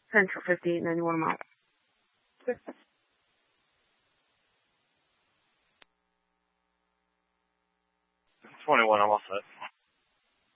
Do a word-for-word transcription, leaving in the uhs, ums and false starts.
Central fifty-eight ninety-one, I'm out. twenty-one, I'm all set.